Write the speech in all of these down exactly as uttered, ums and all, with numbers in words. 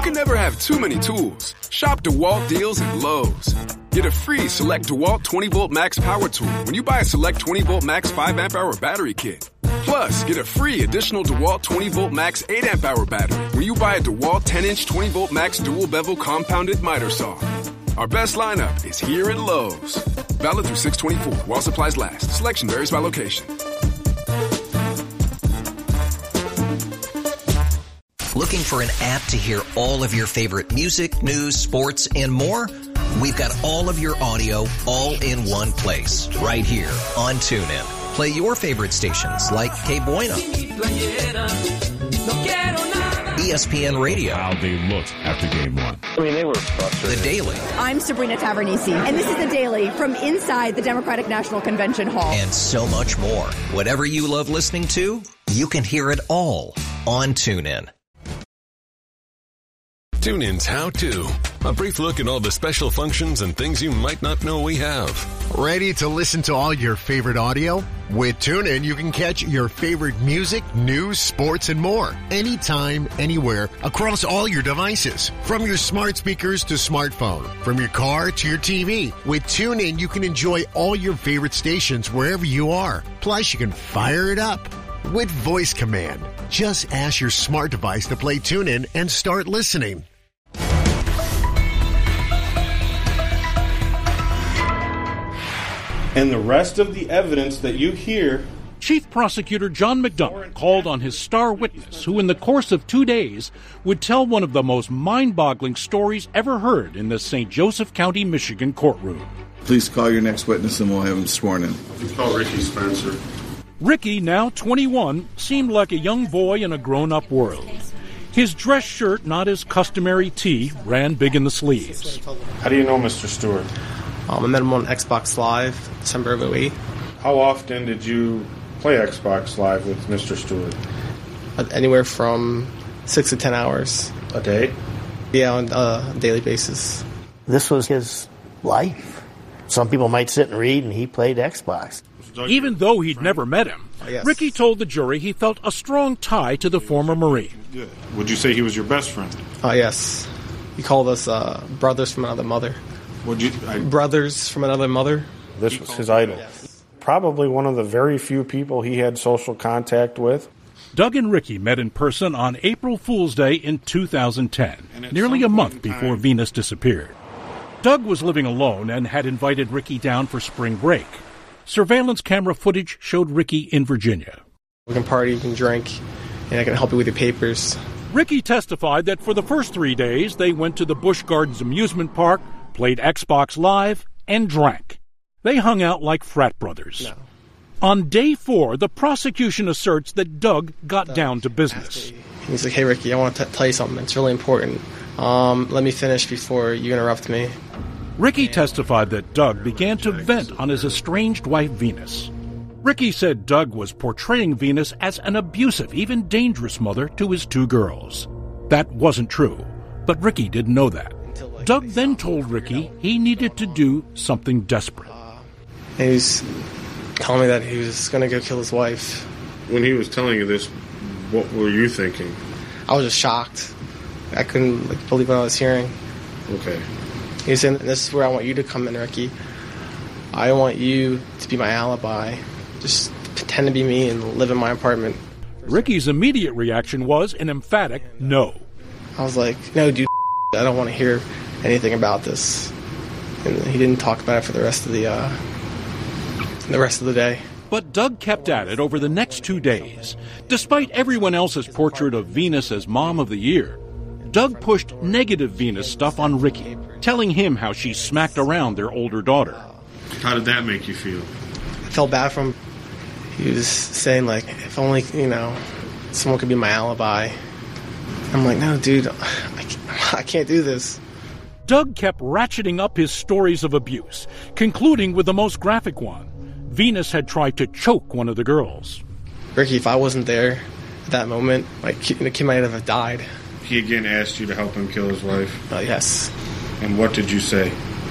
can never have too many tools. Shop DeWalt deals at Lowe's. Get a free Select DeWalt twenty volt Max Power Tool when you buy a Select twenty volt Max five amp hour battery kit. Plus, get a free additional DeWalt twenty volt Max eight amp hour battery when you buy a DeWalt ten inch twenty volt Max dual bevel compounded miter saw. Our best lineup is here at Lowe's. Valid through six twenty-four while supplies last. Selection varies by location. Looking for an app to hear all of your favorite music, news, sports, and more? We've got all of your audio all in one place, right here on TuneIn. Play your favorite stations like K Bueno, E S P N Radio. How they looked after game one. I mean, they were frustrated. The Daily. I'm Sabrina Tavernisi, and this is The Daily from inside the Democratic National Convention Hall. And so much more. Whatever you love listening to, you can hear it all on TuneIn. TuneIn's How To. A brief look at all the special functions and things you might not know we have. Ready to listen to all your favorite audio? With TuneIn, you can catch your favorite music, news, sports, and more. Anytime, anywhere, across all your devices. From your smart speakers to smartphone. From your car to your T V. With TuneIn, you can enjoy all your favorite stations wherever you are. Plus, you can fire it up with voice command. Just ask your smart device to play TuneIn and start listening. And the rest of the evidence that you hear... Chief Prosecutor John McDonough called on his star witness, who in the course of two days would tell one of the most mind-boggling stories ever heard in the Saint Joseph County, Michigan courtroom. Please call your next witness and we'll have him sworn in. Please call Ricky Spencer. Ricky, now twenty-one, seemed like a young boy in a grown-up world. His dress shirt, not his customary tee, ran big in the sleeves. How do you know Mister Stewart? Um, I met him on Xbox Live, December of oh eight. How often did you play Xbox Live with Mister Stewart? Uh, anywhere from six to ten hours. A day? Yeah, on uh, a daily basis. This was his life. Some people might sit and read, and he played Xbox. Even though he'd never met him, oh, yes. Ricky told the jury he felt a strong tie to the former Marine. Would you say he was your best friend? Oh, uh, yes. He called us uh, brothers from another mother. Would you I, brothers from another mother? This was his idol. Yes. Probably one of the very few people he had social contact with. Doug and Ricky met in person on April Fool's Day in two thousand ten, nearly a month before Venus disappeared. Doug was living alone and had invited Ricky down for spring break. Surveillance camera footage showed Ricky in Virginia. We can party, you can drink, and I can help you with your papers. Ricky testified that for the first three days, they went to the Busch Gardens amusement park, played Xbox Live, and drank. They hung out like frat brothers. No. On day four, the prosecution asserts that Doug got Doug down to business. He's like, hey, Ricky, I want to tell you something. It's really important. Um, let me finish before you interrupt me. Ricky testified that Doug began to vent on his estranged wife, Venus. Ricky said Doug was portraying Venus as an abusive, even dangerous mother to his two girls. That wasn't true, but Ricky didn't know that. Doug then told Ricky he needed to do something desperate. Uh, he was telling me that he was going to go kill his wife. When he was telling you this, what were you thinking? I was just shocked. I couldn't like, believe what I was hearing. Okay. He was saying, this is where I want you to come in, Ricky. I want you to be my alibi. Just pretend to be me and live in my apartment. Ricky's immediate reaction was an emphatic no. I was like, no, dude, I don't want to hear anything about this. And he didn't talk about it for the rest of the uh, the rest of the day. But Doug kept at it over the next two days. Despite everyone else's portrait of Venus as Mom of the Year, Doug pushed negative Venus stuff on Ricky, telling him how she smacked around their older daughter. How did that make you feel? I felt bad for him. He was saying, like, if only, you know, someone could be my alibi. I'm like, no, dude, I can't, I can't do this. Doug kept ratcheting up his stories of abuse, concluding with the most graphic one. Venus had tried to choke one of the girls. Ricky, if I wasn't there at that moment, like, the kid might have died. He again asked you to help him kill his wife? Uh, yes. And what did you say?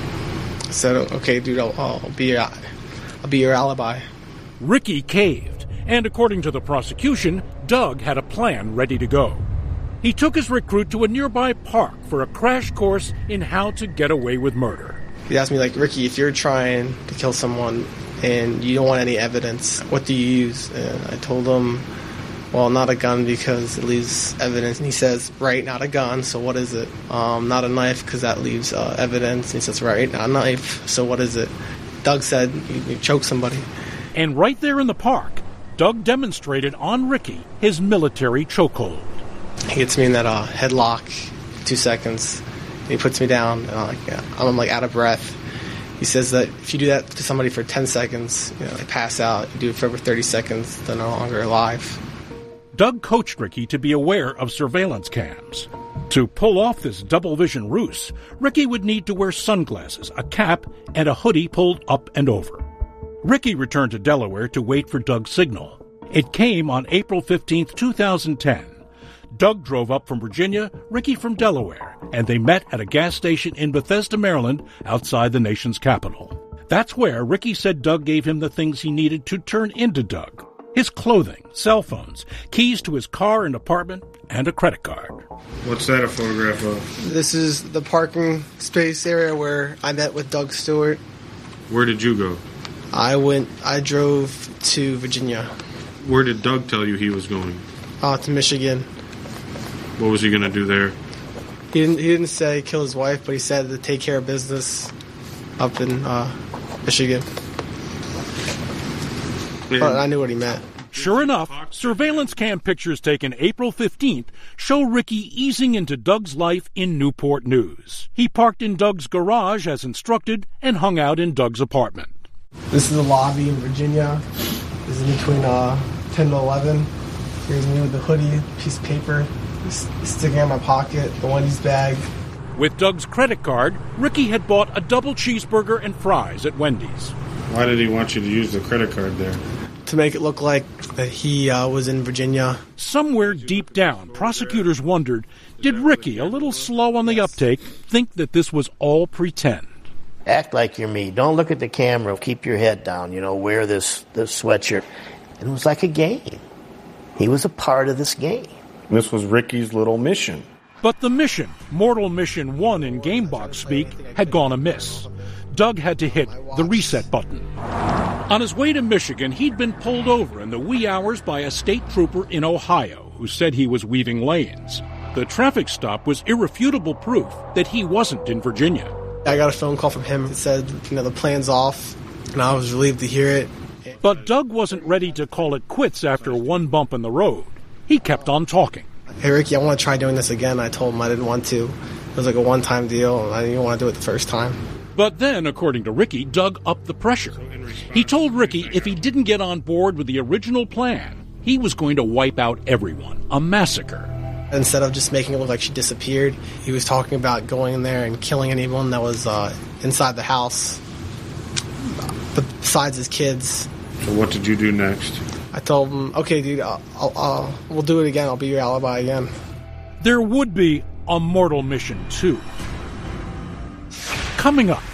I said, okay, dude, I'll, I'll be your, I'll be your alibi. Ricky caved, and according to the prosecution, Doug had a plan ready to go. He took his recruit to a nearby park for a crash course in how to get away with murder. He asked me, like, Ricky, if you're trying to kill someone and you don't want any evidence, what do you use? And I told him, well, not a gun because it leaves evidence. And he says, right, not a gun, so what is it? Um, not a knife because that leaves uh, evidence. And he says, right, not a knife, so what is it? Doug said, you, you choke somebody. And right there in the park, Doug demonstrated on Ricky his military chokehold. He gets me in that uh, headlock, two seconds. He puts me down, and I'm like, yeah, I'm like out of breath. He says that if you do that to somebody for ten seconds, you know, they pass out. You do it for over thirty seconds, they're no longer alive. Doug coached Ricky to be aware of surveillance cams. To pull off this double vision ruse, Ricky would need to wear sunglasses, a cap, and a hoodie pulled up and over. Ricky returned to Delaware to wait for Doug's signal. It came on April fifteenth, two thousand ten. Doug drove up from Virginia, Ricky from Delaware, and they met at a gas station in Bethesda, Maryland, outside the nation's capital. That's where Ricky said Doug gave him the things he needed to turn into Doug. His clothing, cell phones, keys to his car and apartment, and a credit card. What's that a photograph of? This is the parking space area where I met with Doug Stewart. Where did you go? I went, I drove to Virginia. Where did Doug tell you he was going? Uh, to Michigan. What was he going to do there? He didn't, he didn't say kill his wife, but he said to take care of business up in uh, Michigan. And But I knew what he meant. Sure enough, surveillance cam pictures taken April fifteenth show Ricky easing into Doug's life in Newport News. He parked in Doug's garage as instructed and hung out in Doug's apartment. This is the lobby in Virginia. This is between uh, ten to eleven. Here's me with the hoodie, piece of paper, sticking in my pocket, the Wendy's bag. With Doug's credit card, Ricky had bought a double cheeseburger and fries at Wendy's. Why did he want you to use the credit card there? To make it look like that he uh, was in Virginia. Somewhere deep down, prosecutors wondered, did Ricky, a little slow on the uptake, think that this was all pretend? Act like you're me. Don't look at the camera. Keep your head down. You know, wear this, this sweatshirt. And it was like a game. He was a part of this game. This was Ricky's little mission. But the mission, Mortal Mission one in Gamebox speak, had gone amiss. Doug had to hit the reset button. On his way to Michigan, he'd been pulled over in the wee hours by a state trooper in Ohio who said he was weaving lanes. The traffic stop was irrefutable proof that he wasn't in Virginia. I got a phone call from him that said, you know, the plan's off, and I was relieved to hear it. But Doug wasn't ready to call it quits after one bump in the road. He kept on talking. Hey, Ricky, I want to try doing this again. I told him I didn't want to. It was like a one-time deal, and I didn't want to do it the first time. But then, according to Ricky, Doug upped the pressure. He told Ricky if he didn't get on board with the original plan, he was going to wipe out everyone, a massacre. Instead of just making it look like she disappeared, he was talking about going in there and killing anyone that was uh, inside the house, besides his kids. So what did you do next? I told him, okay, dude, I'll, I'll, I'll, we'll do it again. I'll be your alibi again. There would be a Mortal Mission two. Coming up.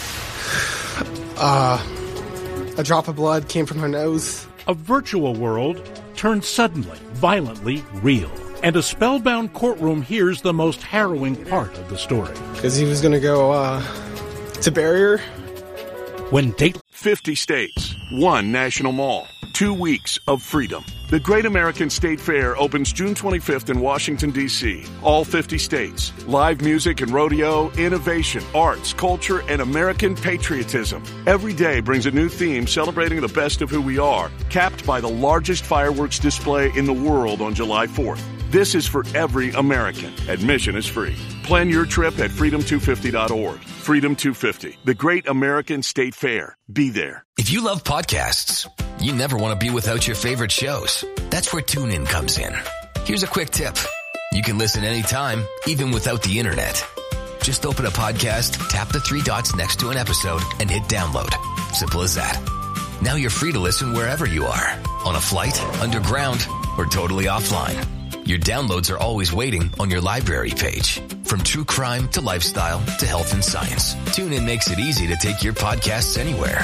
Uh, a drop of blood came from her nose. A virtual world turned suddenly, violently real. And a spellbound courtroom hears the most harrowing part of the story. Because he was going to go uh, to bury her. When date... fifty states, one national mall, two weeks of freedom. The Great American State Fair opens June twenty-fifth in Washington, D C All fifty states. Live music and rodeo, innovation, arts, culture, and American patriotism. Every day brings a new theme celebrating the best of who we are, capped by the largest fireworks display in the world on July fourth. This is for every American. Admission is free. Plan your trip at freedom two fifty dot org. Freedom two fifty, the Great American State Fair. Be there. If you love podcasts, you never want to be without your favorite shows. That's where TuneIn comes in. Here's a quick tip. You can listen anytime, even without the internet. Just open a podcast, tap the three dots next to an episode, and hit download. Simple as that. Now you're free to listen wherever you are. On a flight, underground, or totally offline. Your downloads are always waiting on your library page. From true crime to lifestyle to health and science, TuneIn makes it easy to take your podcasts anywhere.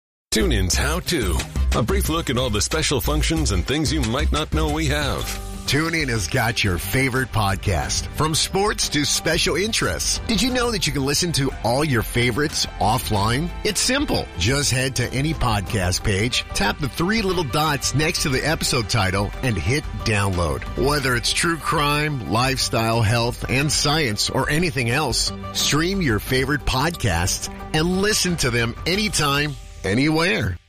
TuneIn's How To. A brief look at all the special functions and things you might not know we have. TuneIn has got your favorite podcast, from sports to special interests. Did you know that you can listen to all your favorites offline? It's simple. Just head to any podcast page, tap the three little dots next to the episode title, and hit download. Whether it's true crime, lifestyle, health, and science, or anything else, stream your favorite podcasts and listen to them anytime, anywhere.